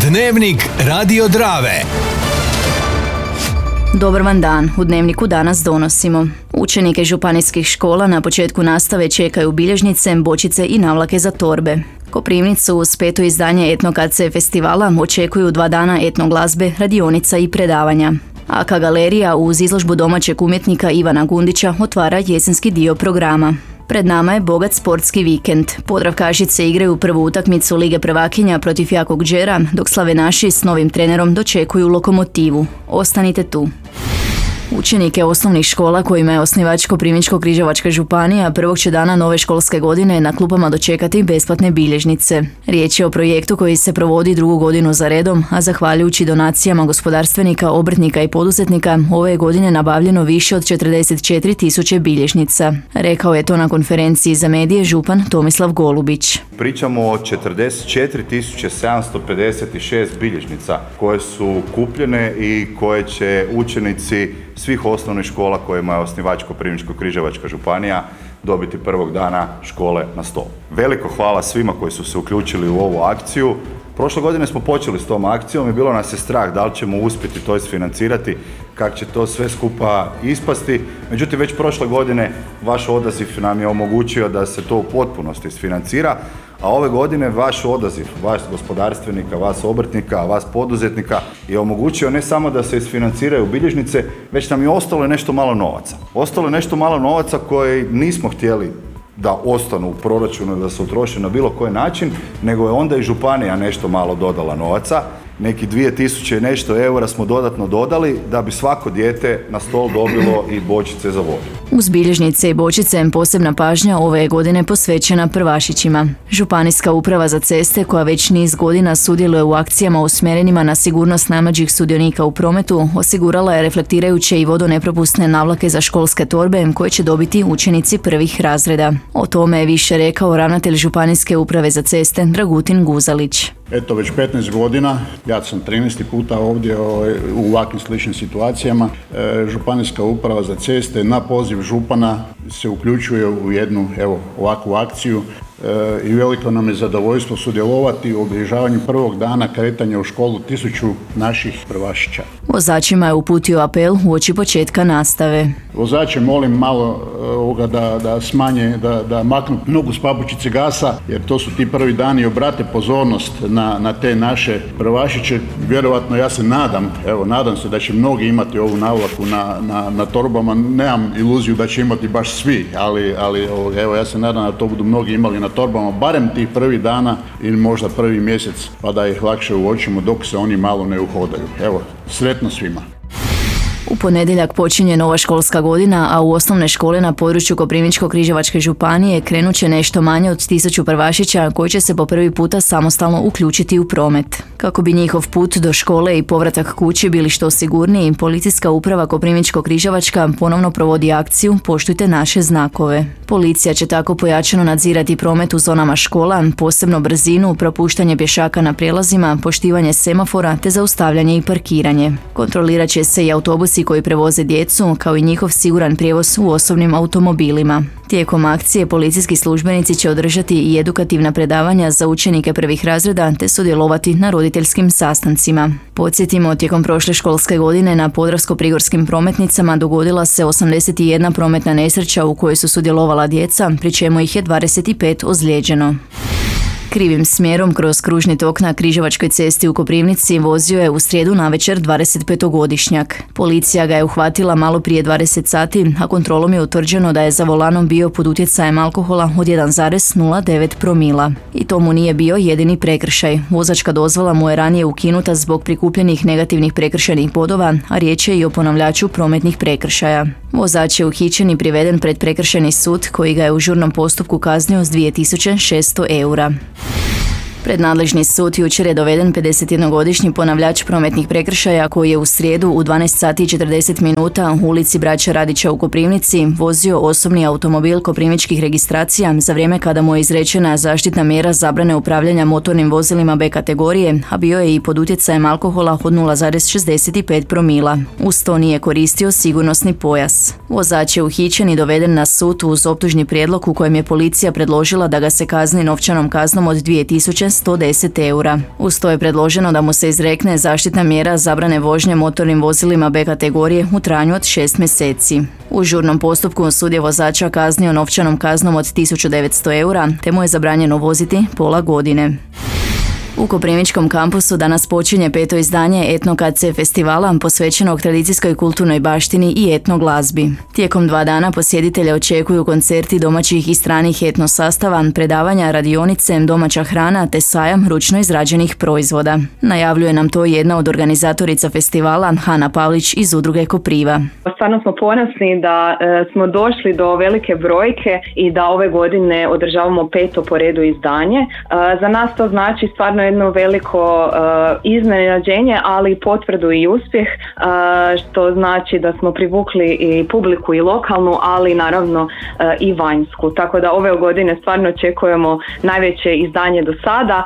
Dnevnik Radio Drave. Dobar vam dan. U Dnevniku danas donosimo. Učenike županijskih škola na početku nastave čekaju bilježnice, bočice i navlake za torbe. Koprivnicu uz 5. izdanje Etno-KC festivala očekuju 2 dana etno glazbe, radionica i predavanja. AK Galerija uz izložbu domaćeg umjetnika Ivana Gundića otvara jesenski dio programa. Pred nama je bogat sportski vikend. Podravkašice igraju prvu utakmicu Lige prvakinja protiv Jakog Đera, dok slavenaši s novim trenerom dočekuju Lokomotivu. Ostanite tu. Učenike osnovnih škola kojima je osnivač Koprivničko-križevačka županija prvog će dana nove školske godine na klupama dočekati besplatne bilježnice. Riječ je o projektu koji se provodi 2. godinu za redom, a zahvaljujući donacijama gospodarstvenika, obrtnika i poduzetnika ove je godine nabavljeno više od 44.000 bilježnica. Rekao je to na konferenciji za medije župan Tomislav Golubić. Pričamo o 44.756 bilježnica koje su kupljene i koje će učenici svih osnovnih škola kojima je osnivač Koprivničko-križevačka županija dobiti prvog dana škole na stol. Veliko hvala svima koji su se uključili u ovu akciju. Prošle godine smo počeli s tom akcijom i bilo nas je strah da li ćemo uspjeti to isfinancirati, kako će to sve skupa ispasti. Međutim, već prošle godine vaš odaziv nam je omogućio da se to u potpunosti isfinancira, a ove godine vaš odaziv, vas gospodarstvenika, vas obrtnika, vas poduzetnika je omogućio ne samo da se isfinanciraju bilježnice, već nam je ostalo nešto malo novaca. Ostalo je nešto malo novaca koji nismo htjeli da ostanu u proračunu, da se utroše na bilo koji način, nego je onda i županija nešto malo dodala novaca. Neki 2000 i nešto eura smo dodatno dodali da bi svako dijete na stol dobilo i bočice za vodu. Uz bilježnice i bočice posebna pažnja ove je godine posvećena prvašićima. Županijska uprava za ceste, koja već niz godina sudjeluje u akcijama usmjerenima na sigurnost najmlađih sudionika u prometu, osigurala je reflektirajuće i vodonepropusne navlake za školske torbe koje će dobiti učenici prvih razreda. O tome je više rekao ravnatelj Županijske uprave za ceste Dragutin Guzalić. Eto, već 15 godina, ja sam 13. puta ovdje u ovakvim sličnim situacijama. Županijska uprava za ceste na poziv župana se uključuje u jednu ovakvu akciju i veliko nam je zadovoljstvo sudjelovati u obilježavanju prvog dana kretanja u školu 1000 naših prvašića. Vozačima je uputio apel uoči početka nastave. Vozače molim malo da smanje, da maknu nogu s papučice gasa, jer to su ti prvi dani i obrate pozornost na te naše prvašiće. Vjerovatno ja se nadam se da će mnogi imati ovu navlaku na torbama. Nemam iluziju da će imati baš svi, ali ja se nadam da to budu mnogi imali na torbama, barem tih prvih dana ili možda prvi mjesec, pa da ih lakše uočimo dok se oni malo ne uhodaju. Evo, sretno svima. U ponedjeljak počinje nova školska godina, a u osnovne škole na području Koprivničko-križevačke županije krenut će nešto manje od 1000 prvašića koji će se po prvi puta samostalno uključiti u promet. Kako bi njihov put do škole i povratak kući bili što sigurniji, Policijska uprava Koprivničko-križevačka ponovno provodi akciju Poštujte naše znakove. Policija će tako pojačano nadzirati promet u zonama škola, posebno brzinu, propuštanje pješaka na prijelazima, poštivanje semafora te zaustavljanje i parkiranje. Kontrolirat će se i autobusi koji prevoze djecu, kao i njihov siguran prijevoz u osobnim automobilima. Tijekom akcije policijski službenici će održati i edukativna predavanja za učenike prvih razreda te sudjelovati na roditeljskim sastancima. Podsjetimo, tijekom prošle školske godine na podravsko-prigorskim prometnicama dogodila se 81 prometna nesreća u kojoj su sudjelovala djeca, pri čemu ih je 25 ozlijeđeno. Krivim smjerom kroz kružni tok na Križevačkoj cesti u Koprivnici vozio je u srijedu navečer 25-godišnjak. Policija ga je uhvatila malo prije 20 sati, a kontrolom je utvrđeno da je za volanom bio pod utjecajem alkohola od 1,09 promila. I to mu nije bio jedini prekršaj. Vozačka dozvola mu je ranije ukinuta zbog prikupljenih negativnih prekršajnih bodova, a riječ je i o ponavljaču prometnih prekršaja. Vozač je uhićen i priveden pred prekršajni sud koji ga je u žurnom postupku kaznio s 2600 eura. Pred nadležni sud jučer je doveden 51-godišnji ponavljač prometnih prekršaja koji je u srijedu u 12 sati i 40 minuta u ulici Braće Radića u Koprivnici vozio osobni automobil koprivničkih registracija za vrijeme kada mu je izrečena zaštitna mjera zabrane upravljanja motornim vozilima B kategorije, a bio je i pod utjecajem alkohola od 0,65 promila. Uz to nije koristio sigurnosni pojas. Vozač je uhićen i doveden na sud uz optužni prijedlog u kojem je policija predložila da ga se kazni novčanom kaznom od 2700 110 eura. Uz to je predloženo da mu se izrekne zaštitna mjera zabrane vožnje motornim vozilima B kategorije u trajanju od 6 mjeseci. U žurnom postupku sud je vozača kaznio novčanom kaznom od 1900 eura, te mu je zabranjeno voziti pola godine. U Koprivničkom kampusu danas počinje 5. izdanje Etno KC festivala posvećenog tradicijskoj kulturnoj baštini i etno glazbi. Tijekom 2 dana posjetitelje očekuju koncerti domaćih i stranih etno sastava, predavanja, radionice, domaća hrana te sajam ručno izrađenih proizvoda. Najavljuje nam to jedna od organizatorica festivala, Hana Pavlić iz udruge Kopriva. Stvarno smo ponosni da smo došli do velike brojke i da ove godine održavamo 5. po redu izdanje. Za nas to znači stvarno jedno veliko iznenađenje, ali i potvrdu i uspjeh, što znači da smo privukli i publiku i lokalnu, ali naravno i vanjsku. Tako da ove godine stvarno očekujemo najveće izdanje do sada,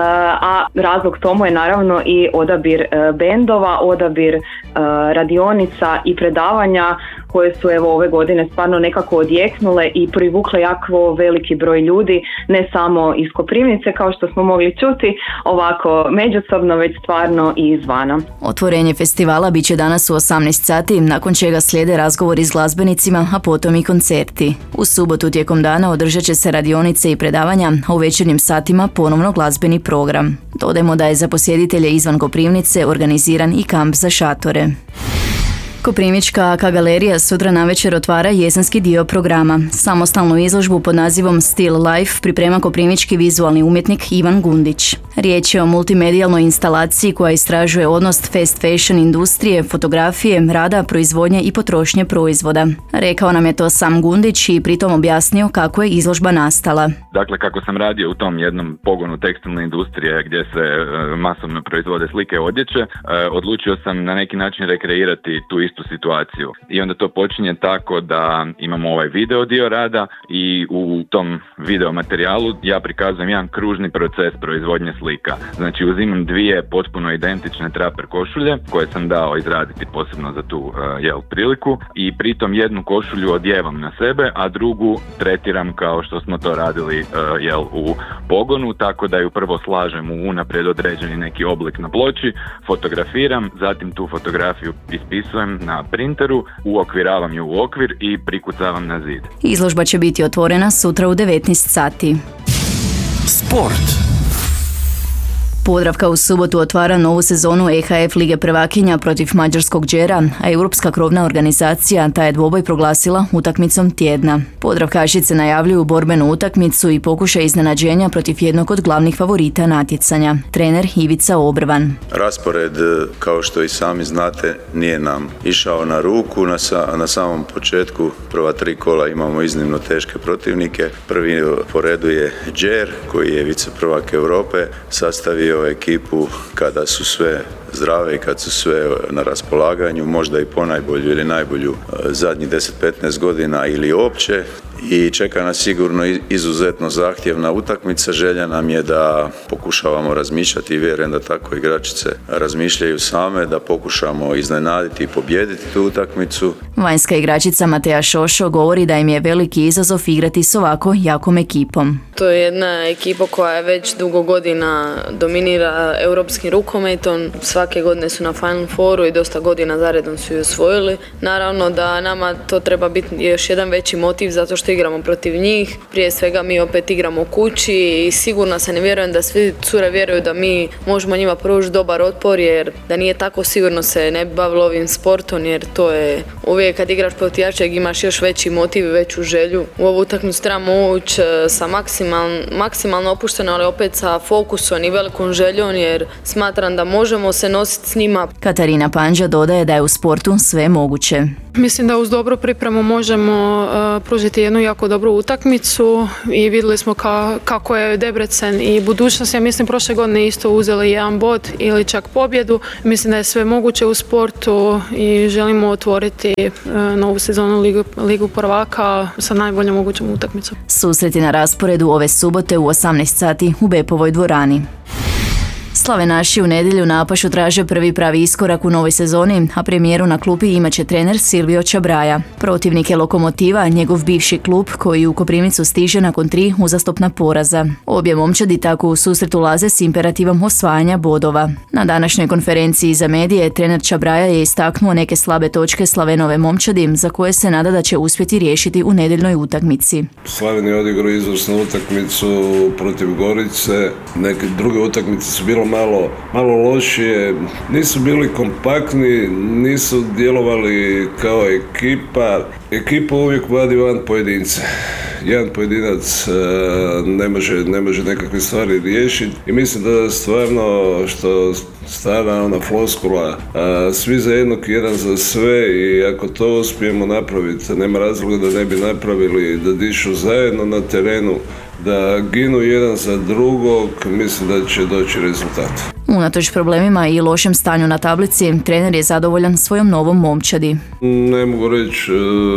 a razlog tomu je naravno i odabir bendova, odabir radionica i predavanja koje su ove godine stvarno nekako odjeknule i privukle jako veliki broj ljudi, ne samo iz Koprivnice kao što smo mogli čuti, ovako međusobno, već stvarno i izvana. Otvorenje festivala bit će danas u 18 sati, nakon čega slijede razgovori s glazbenicima, a potom i koncerti. U subotu tijekom dana održat će se radionice i predavanja, a u večernjim satima ponovno glazbeni program. Dodajmo da je za posjetitelje izvan Koprivnice organiziran i kamp za šatore. Koprivnička AK galerija sutra navečer otvara jesenski dio programa. Samostalnu izložbu pod nazivom Still Life priprema koprivnički vizualni umjetnik Ivan Gundić. Riječ je o multimedijalnoj instalaciji koja istražuje odnos fast fashion industrije, fotografije, rada, proizvodnje i potrošnje proizvoda. Rekao nam je to sam Gundić i pritom objasnio kako je izložba nastala. Dakle, kako sam radio u tom jednom pogonu tekstilne industrije gdje se masovno proizvode slike odjeće, odlučio sam na neki način rekreirati tu istu situaciju. I onda to počinje tako da imamo ovaj video dio rada i u tom video materijalu ja prikazujem jedan kružni proces proizvodnje slika. Znači uzimam 2 potpuno identične traper košulje koje sam dao izraditi posebno za tu priliku i pritom jednu košulju odjevam na sebe, a drugu tretiram kao što smo to radili u pogonu, tako da ju prvo slažem u unaprijed određeni neki oblik na ploči, fotografiram, zatim tu fotografiju ispisujem na printeru, uokviravam ju u okvir i prikucavam na zid. Izložba će biti otvorena sutra u 19 sati. Sport. Podravka u subotu otvara novu sezonu EHF Lige prvakinja protiv mađarskog Đera, a Europska krovna organizacija taj je dvoboj proglasila utakmicom tjedna. Podravkašice najavljuju borbenu utakmicu i pokušaj iznenađenja protiv jednog od glavnih favorita natjecanja, trener Ivica Obrvan. Raspored, kao što i sami znate, nije nam išao na ruku. Na samom početku prva 3 kola imamo iznimno teške protivnike. Prvi po redu je Đer, koji je viceprvak Europe, sastavio ekipu kada su sve zdrave i kad su sve na raspolaganju, možda i ponajbolju ili najbolju zadnjih 10-15 godina ili uopće. I čeka nas sigurno izuzetno zahtjevna utakmica. Želja nam je da pokušavamo razmišljati i vjerujem da tako igračice razmišljaju same, da pokušamo iznenaditi i pobijediti tu utakmicu. Vanjska igračica Mateja Šošo govori da im je veliki izazov igrati s ovako jakom ekipom. To je jedna ekipa koja već dugo godina dominira europskim rukometom. Svake godine su na Final Fouru i dosta godina zaredom su ju osvojili. Naravno da nama to treba biti još jedan veći motiv zato što igramo protiv njih. Prije svega mi opet igramo u kući i sigurno se ne vjerujem da svi cure vjeruju da mi možemo njima pružiti dobar otpor, jer da nije tako sigurno se ne bi bavilo ovim sportom, jer to je uvijek kad igraš protiv jačeg imaš još veći motiv i veću želju. U ovu utakmicu trebamo ući sa maksimalno opušteno, ali opet sa fokusom i velikom željom, jer smatram da možemo se nositi s njima. Katarina Panđa dodaje da je u sportu sve moguće. Mislim da uz dobru pripremu možemo pružiti jednu jako dobru utakmicu i vidjeli smo kako je Debrecen i budućnost. Ja mislim prošle godine isto uzeli jedan bod ili čak pobjedu. Mislim da je sve moguće u sportu i želimo otvoriti novu sezonu Ligu prvaka sa najboljom mogućom utakmicom. Susreti na rasporedu ove subote u 18 sati u Bepovoj dvorani. Slavenaši u nedjelju na Apašu traže prvi pravi iskorak u novoj sezoni, a premijeru na klupi imat će trener Silvio Čabraja. Protivnik je Lokomotiva, njegov bivši klub koji u Koprivnicu stiže nakon 3 uzastopna poraza. Obje momčadi tako u susret ulaze s imperativom osvajanja bodova. Na današnjoj konferenciji za medije trener Čabraja je istaknuo neke slabe točke Slavenove momčadi za koje se nada da će uspjeti riješiti u nedjeljnoj utakmici. Slaven je odigrao izvrsnu utakmicu protiv Gorice, neke druge utakmice su bilo malo lošije, nisu bili kompaktni, nisu djelovali kao ekipa. Ekipa uvijek vadi van pojedince. Jedan pojedinac ne može nekakve stvari riješiti i mislim da stvarno što stara ona floskula, svi za jednog, jedan za sve, i ako to uspijemo napraviti, nema razloga da ne bi napravili, da dišu zajedno na terenu, da ginu jedan za drugog, mislim da će doći rezultat. Unatoč problemima i lošem stanju na tablici, trener je zadovoljan svojom novom momčadi. Ne mogu reći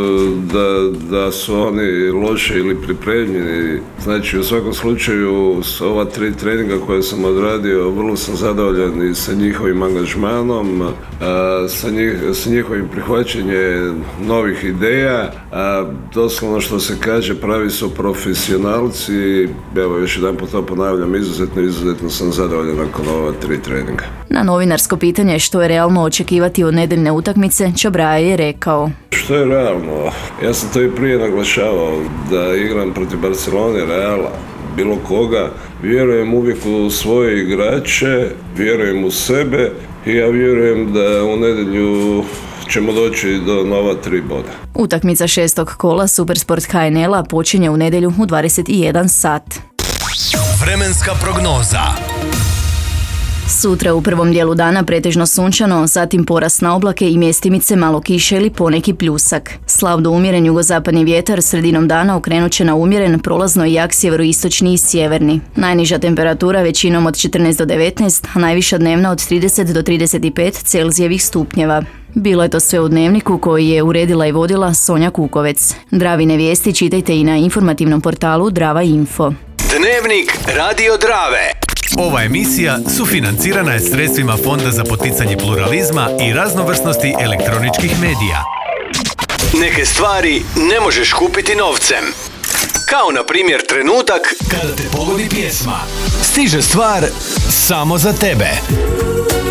da su oni loše ili pripremljeni. Znači, u svakom slučaju, s ova 3 treninga koje sam odradio, vrlo sam zadovoljan i sa njihovim angažmanom, sa njihovim prihvaćanjem novih ideja. Doslovno što se kaže, pravi su profesionalci. Evo, još jedan put to ponavljam, izuzetno sam zadovoljan nakon ova 3 treninga. Na novinarsko pitanje što je realno očekivati od nedeljne utakmice, Čabraja je rekao: što je realno? Ja sam to i prije naglašavao, da igram protiv Barcelone, Reala, bilo koga. Vjerujem uvijek u svoje igrače, vjerujem u sebe i ja vjerujem da u nedjelju ćemo doći do nova 3 boda. Utakmica 6. kola Supersport HNL-a počinje u nedjelju u 21 sat. Vremenska prognoza. Sutra u prvom dijelu dana pretežno sunčano, zatim porast na oblake i mjestimice malo kiše ili poneki pljusak. Slab do umjeren jugozapadni vjetar sredinom dana okrenut će na umjeren, prolazno i jak sjeveroistočni i sjeverni. Najniža temperatura većinom od 14 do 19, a najviša dnevna od 30 do 35 Celzijevih stupnjeva. Bilo je to sve u Dnevniku koji je uredila i vodila Sonja Kukovec. Dravine vijesti čitajte i na informativnom portalu Drava Info. Dnevnik Radio Drave. Ova emisija sufinancirana je sredstvima Fonda za poticanje pluralizma i raznovrsnosti elektroničkih medija. Neke stvari ne možeš kupiti novcem. Kao na primjer trenutak kada te pogodi pjesma. Stiže stvar samo za tebe.